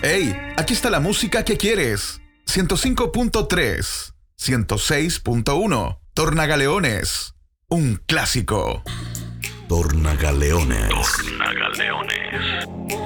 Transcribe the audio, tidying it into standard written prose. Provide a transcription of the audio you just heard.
Hey, aquí está la música que quieres. 105.3, 106.1, Tornagaleones, un clásico. Tornagaleones. Tornagaleones.